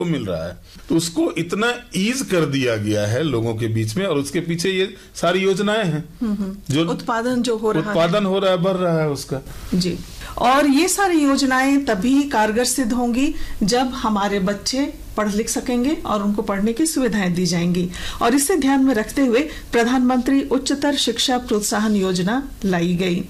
मिल रहा है, तो उसको इतना ईज कर दिया गया है लोगों के बीच में, और उसके पीछे ये सारी योजनाएं हैं जो उत्पादन जो हो रहा है, बढ़ रहा है उसका जी। और ये सारी योजनाएं तभी कारगर सिद्ध होंगी जब हमारे बच्चे पढ़ लिख सकेंगे और उनको पढ़ने की सुविधाएं दी जाएंगी। और इसे ध्यान में रखते हुए प्रधानमंत्री उच्चतर शिक्षा प्रोत्साहन योजना लाई गई,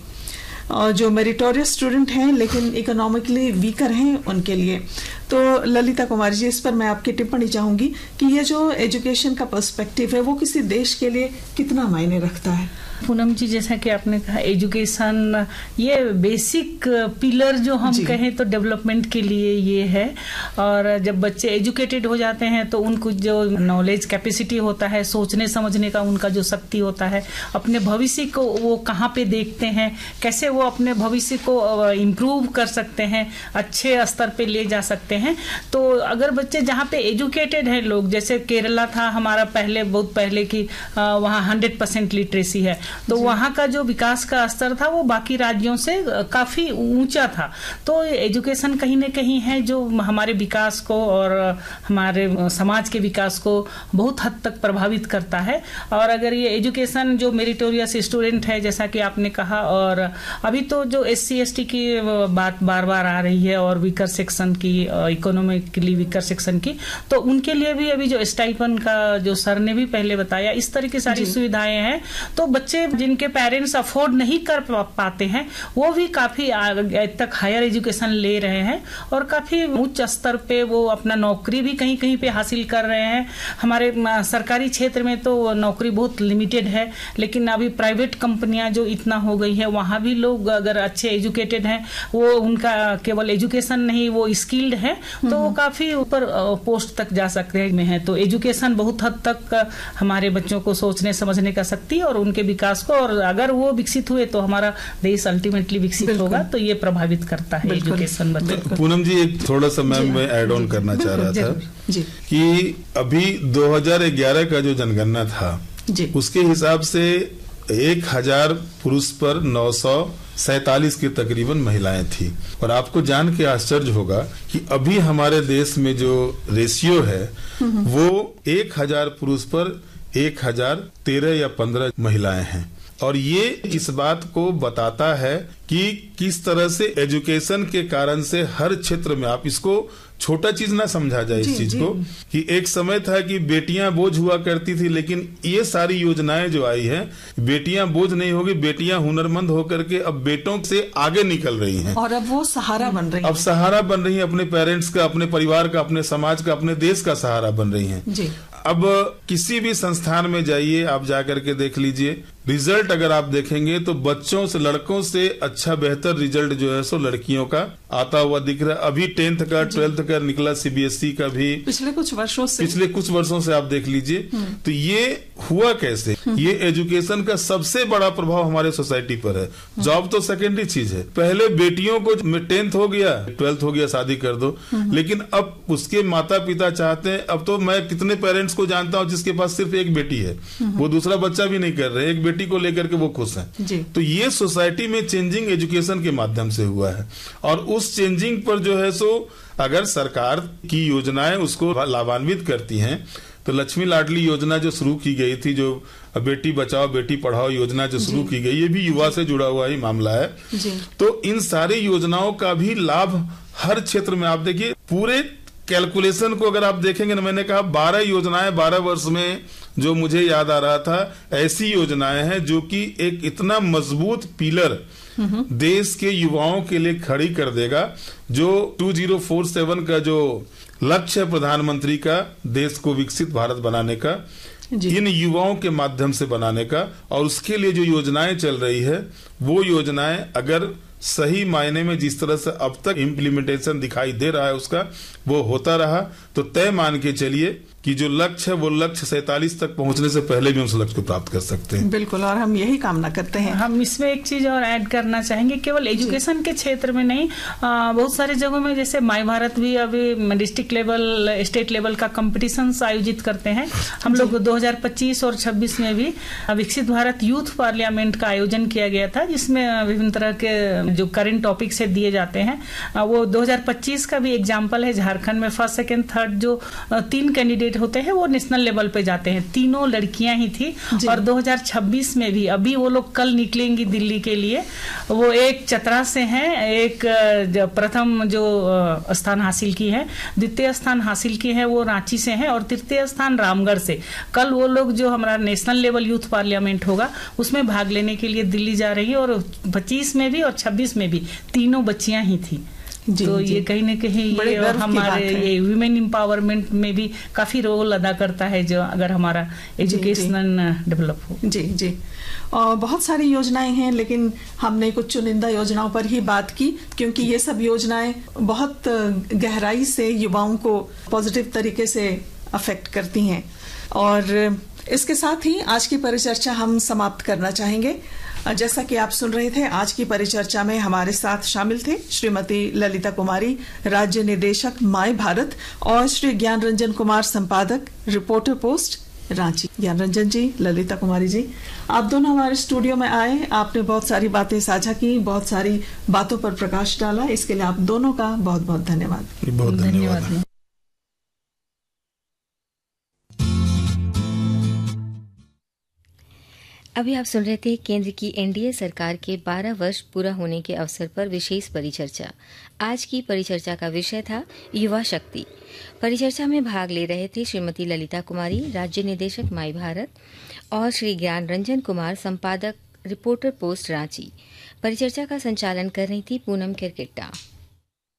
और जो मेरिटोरियस स्टूडेंट हैं लेकिन इकोनॉमिकली वीकर हैं उनके लिए। तो ललिता कुमारी जी, इस पर मैं आपकी टिप्पणी चाहूंगी कि ये जो एजुकेशन का पर्सपेक्टिव है वो किसी देश के लिए कितना मायने रखता है। पूनम जी, जैसा कि आपने कहा, एजुकेशन ये बेसिक पिलर जो हम कहें तो डेवलपमेंट के लिए ये है। और जब बच्चे एजुकेटेड हो जाते हैं तो उनको जो नॉलेज कैपेसिटी होता है, सोचने समझने का उनका जो शक्ति होता है, अपने भविष्य को वो कहाँ पे देखते हैं, कैसे वो अपने भविष्य को इम्प्रूव कर सकते हैं, अच्छे स्तर पे ले जा सकते हैं। तो अगर बच्चे जहाँ पे एजुकेटेड हैं लोग, जैसे केरला था हमारा पहले, बहुत पहले की वहाँ 100% लिटरेसी है, तो वहाँ का जो विकास का स्तर था वो बाकी राज्यों से काफी ऊंचा था। तो एजुकेशन कहीं न कहीं है जो हमारे विकास को और हमारे समाज के विकास को बहुत हद तक प्रभावित करता है। और अगर ये एजुकेशन जो मेरिटोरियस स्टूडेंट है, जैसा कि आपने कहा, और अभी तो जो SC ST की बात बार बार आ रही है और वीकर सेक्शन की, इकोनॉमिकली वीकर सेक्शन की, तो उनके लिए भी अभी जो स्टाइपेंड का जो सर ने भी पहले बताया, इस तरह की सारी सुविधाएं हैं। तो बच्चे जिनके पेरेंट्स अफोर्ड नहीं कर पाते हैं वो भी काफी आगे तक हायर एजुकेशन ले रहे हैं और काफी उच्च स्तर पे वो अपना नौकरी भी कहीं कहीं पे हासिल कर रहे हैं। हमारे सरकारी क्षेत्र में तो नौकरी बहुत लिमिटेड है, लेकिन अभी प्राइवेट कंपनियां जो इतना हो गई है, वहां भी लोग अगर अच्छे एजुकेटेड हैं, वो उनका केवल एजुकेशन नहीं, वो स्किल्ड है, तो वो काफी ऊपर पोस्ट तक जा सकते हैं। तो एजुकेशन बहुत हद तक हमारे बच्चों को सोचने समझने का शक्ति और उनके विकास को, और अगर वो विकसित हुए तो हमारा देश अल्टीमेटली विकसित होगा, तो ये प्रभावित करता है एजुकेशन बच्चों को। पूनम जी, एक थोड़ा सा मैं ऐड ऑन करना चाह रहा था कि अभी 2011 का जो जनगणना था उसके हिसाब से 1000 पुरुष पर 947 की तकरीबन महिलाएं थी। और आपको जान के आश्चर्य होगा कि अभी हमारे देश में जो रेशियो है वो 1000 पुरुष पर 1013 या 15 महिलाएं हैं। और ये इस बात को बताता है कि किस तरह से एजुकेशन के कारण से हर क्षेत्र में, आप इसको छोटा चीज ना समझा जाए इस चीज को, कि एक समय था कि बेटियां बोझ हुआ करती थी, लेकिन ये सारी योजनाएं जो आई हैं, बेटियां बोझ नहीं होगी, बेटियां हुनरमंद होकर के अब बेटों से आगे निकल रही हैं और अब वो सहारा बन रही हैं। अब सहारा बन रही हैं, अपने पेरेंट्स का, अपने परिवार का, अपने समाज का, अपने देश का सहारा बन रही हैं। अब किसी भी संस्थान में जाइए, आप जाकर के देख लीजिए, रिजल्ट अगर आप देखेंगे तो बच्चों से, लड़कों से अच्छा बेहतर रिजल्ट जो है सो लड़कियों का आता हुआ दिख रहा है। अभी 10th का 12th का निकला CBSE का भी पिछले कुछ वर्षों से आप देख लीजिए। तो ये हुआ कैसे? ये एजुकेशन का सबसे बड़ा प्रभाव हमारे सोसाइटी पर है। जॉब तो सेकेंडरी चीज है, पहले बेटियों को 10th हो गया 12th हो गया शादी कर दो, लेकिन अब उसके माता पिता चाहते हैं, अब तो मैं कितने पेरेंट्स को जानता हूं जिसके पास सिर्फ एक बेटी है, वो दूसरा बच्चा भी नहीं कर रहे, एक बेटी को लेकर के वो खुश हैं। तो ये सोसाइटी में चेंजिंग एजुकेशन के माध्यम से हुआ है। और उस चेंजिंग पर जो है सो अगर सरकार की योजनाएं उसको लाभान्वित करती हैं, तो लक्ष्मी लाडली योजना जो शुरू की गई थी, जो बेटी बचाओ बेटी पढ़ाओ योजना जो शुरू की गई, ये भी युवा से जुड़ा हुआ ही मामला है। तो इन सारी योजनाओं का भी लाभ हर क्षेत्र में, आप देखिए पूरे कैलकुलेशन को अगर आप देखेंगे ना, मैंने कहा 12 योजनाएं 12 वर्ष में, जो मुझे याद आ रहा था, ऐसी योजनाएं हैं जो कि एक इतना मजबूत पिलर देश के युवाओं के लिए खड़ी कर देगा। जो 2047 का जो लक्ष्य है प्रधानमंत्री का, देश को विकसित भारत बनाने का, इन युवाओं के माध्यम से बनाने का, और उसके लिए जो योजनाएं चल रही है, वो योजनाएं अगर सही मायने में जिस तरह से अब तक इम्प्लीमेंटेशन दिखाई दे रहा है उसका, वो होता रहा, तो तय मान के चलिए कि जो लक्ष्य है वो लक्ष्य 47 तक पहुंचने से पहले भी उस लक्ष्य को प्राप्त कर सकते हैं। बिल्कुल, और हम यही कामना करते हैं। हम इसमें एक चीज और ऐड करना चाहेंगे, केवल एजुकेशन के क्षेत्र में नहीं, बहुत सारे जगहों में, जैसे माई भारत भी अभी डिस्ट्रिक्ट लेवल, स्टेट लेवल का कॉम्पिटिशन आयोजित करते हैं। हम लोग 2025 और 26 में भी विकसित भारत यूथ पार्लियामेंट का आयोजन किया गया था, जिसमें विभिन्न तरह के जो करंट टॉपिक से दिए जाते हैं, वो 2025 का भी एग्जाम्पल है। झारखंड में फर्स्ट सेकंड थर्ड जो 3 कैंडिडेट होते हैं वो नेशनल लेवल पे जाते हैं, तीनों लड़कियां ही थी। और 2026 में भी अभी वो लोग कल निकलेंगी दिल्ली के लिए। वो एक चतरा से हैं, एक प्रथम जो स्थान हासिल की है, द्वितीय स्थान हासिल की है वो रांची से है, और तृतीय स्थान रामगढ़ से। कल वो लोग जो हमारा नेशनल लेवल यूथ पार्लियामेंट होगा उसमें भाग लेने के लिए दिल्ली जा रही है। और 25 में भी और 26 में भी तीनों बच्चियां ही थी। तो ये कहीं ना कहीं ये हमारे ये विमेन एम्पावरमेंट में भी काफी रोल अदा करता है, जो अगर हमारा एजुकेशन डेवलप हो। जी जी, और बहुत सारी योजनाएं हैं, लेकिन हमने कुछ चुनिंदा योजनाओं पर ही बात की, क्योंकि ये सब योजनाएं बहुत गहराई से युवाओं को पॉजिटिव तरीके से अफेक्ट करती हैं। और इसके साथ ही आज की परिचर्चा हम समाप्त करना चाहेंगे। जैसा कि आप सुन रहे थे, आज की परिचर्चा में हमारे साथ शामिल थे श्रीमती ललिता कुमारी, राज्य निदेशक माय भारत, और श्री ज्ञान रंजन कुमार, संपादक रिपोर्टर पोस्ट रांची। ज्ञान रंजन जी, ललिता कुमारी जी, आप दोनों हमारे स्टूडियो में आए, आपने बहुत सारी बातें साझा की, बहुत सारी बातों पर प्रकाश डाला, इसके लिए आप दोनों का बहुत बहुत धन्यवाद। बहुत धन्यवाद। अभी आप सुन रहे थे केंद्र की एनडीए सरकार के 12 वर्ष पूरा होने के अवसर पर विशेष परिचर्चा। आज की परिचर्चा का विषय था युवा शक्ति। परिचर्चा में भाग ले रहे थे श्रीमती ललिता कुमारी, राज्य निदेशक माई भारत, और श्री ज्ञान रंजन कुमार, संपादक रिपोर्टर पोस्ट रांची। परिचर्चा का संचालन कर रही थी पूनम किरकिट्टा।